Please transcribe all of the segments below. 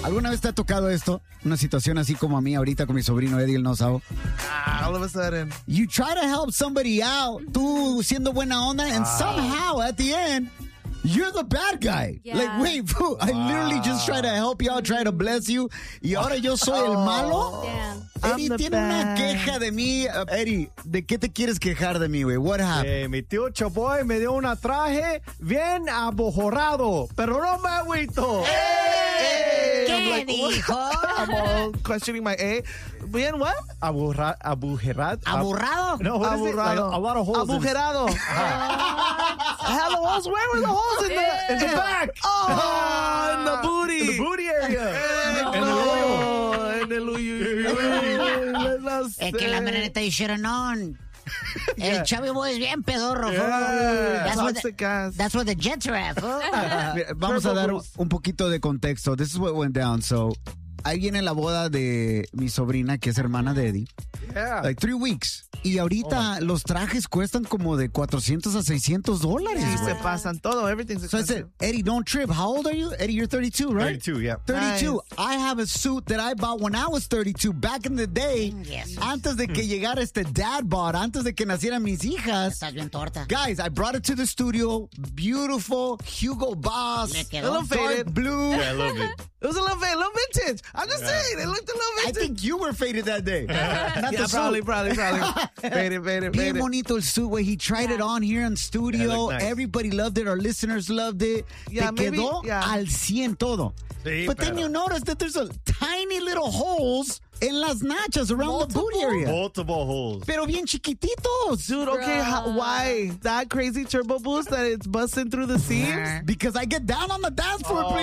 ¿Alguna vez te ha tocado esto? Una situación así como a mí ahorita con mi sobrino Eddie el Nosao. All of a sudden. You try to help somebody out, tú siendo buena onda, and somehow at the end, you're the bad guy. Yeah. Like, wait, fool, I literally just try to help you out, try to bless you, y ahora yo soy el malo. Damn. Eddie I'm the tiene una bad. queja de mí. Eddie, ¿de qué te quieres quejar de mí, güey? What happened? Mi tío Choboy me dio un traje bien abojorado, pero no me agüito. ¿Qué dijo? I'm all questioning my A. Bien, what? Aburrado. ¿Aburrado? No, what is it? Like, a lot of holes. Abujerado. Hello, holes? Where were the holes in In the back. Oh, in the booty. In the booty area. En el hoyo. En el hoyo. No Es que la sé. manera te dijeron, no. El Chubby Boy es bien pedorro. Yeah. That's what the- Toxic ass. That's what the Jets are at, fool. Mira, vamos a dar un poquito de contexto. This is what went down. So, ahí viene la boda de mi sobrina, que es hermana de Eddie. Yeah. Like 3 weeks. Y ahorita los trajes cuestan como de $400 a $600. Sí, se güey. pasan todo. Everything's So I said, expensive. Eddie, don't trip. How old are you? Eddie, you're 32, right? 32, yeah. 32. Nice. I have a suit that I bought when I was 32, back in the day. Yes. Antes de que llegara este dad bod, antes de que nacieran mis hijas. Estás bien torta. Guys, I brought it to the studio. Beautiful Hugo Boss. Le quedó. A little faded. Dark blue. I love it. It was a little vintage. I'm just saying, it looked a little I vintage. think you were faded that day. Not Yeah, the probably. suit. Faded. Bien bonito el suit, güey. He tried it on here in studio. Yeah, it looked nice. Everybody loved it. Our listeners loved it. Yeah, Te maybe, quedó yeah. al 100 todo. Sí, But then pero- you notice that there's a tiny little holes en las nachas around the booty area. Multiple holes. Pero bien chiquititos. Dude, okay, why? That crazy turbo boost that it's busting through the seams? Because I get down on the dance floor pretty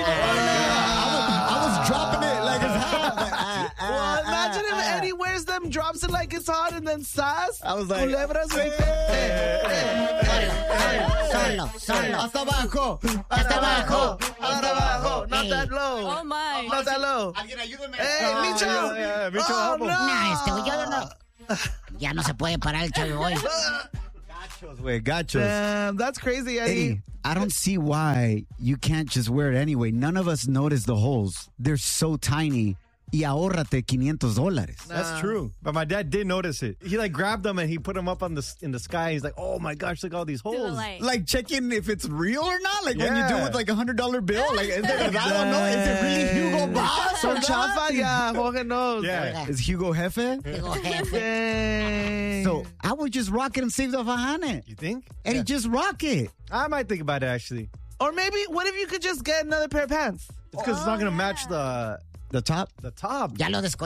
I was dropping it like it's hot. Like, Well, imagine if Eddie wears them, drops it like it's hot, and then sass. I was like, Culebras, güey. Solo. Hasta abajo. Hasta abajo. Hasta abajo. Not that low. Oh my. Not that low. Alguien ayúdeme. Hey, Micho. yeah, Micho, Oh, vamos. no. Nah, güey, yo no. Ya no se puede parar el Chubby Boy. Gachos, güey, gachos. Damn, that's crazy, Eddie. Eddie, I don't see why you can't just wear it anyway. None of us notice the holes. They're so tiny. Y ahórrate $500. That's true. But my dad did notice it. He like grabbed them and he put them up on in the sky. He's like, oh my gosh, look at all these To the holes. light. Like checking if it's real or not. Like when you do Yeah. with like $100 bill. Like, is it, I don't know. Is it really Hugo Boss or So not? chafa, yeah, Jorge knows. Yeah. Is Hugo Jefe? Digo, jefe. Dang. So I would just rock it and save the fajane. You think? Eddie, just rock it. I might think about it actually. Or maybe, what if you could just get another pair of pants? It's because it's not going to match the The top? top. Ya lo desconecté.